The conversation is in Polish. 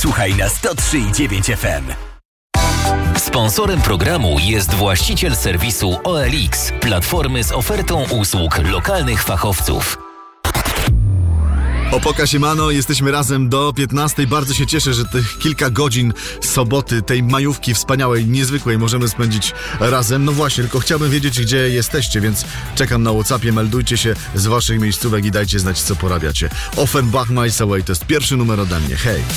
Słuchaj na 103,9 FM. Sponsorem programu jest właściciel serwisu OLX, platformy z ofertą usług lokalnych fachowców. Opoka siemano, jesteśmy razem do 15. Bardzo się cieszę, że tych kilka godzin soboty, tej majówki wspaniałej, niezwykłej możemy spędzić razem. No właśnie, tylko chciałbym wiedzieć, gdzie jesteście, więc czekam na WhatsAppie, meldujcie się z waszych miejscówek i dajcie znać, co porabiacie. Offenbach Miles Away to jest pierwszy numer ode mnie. Hej!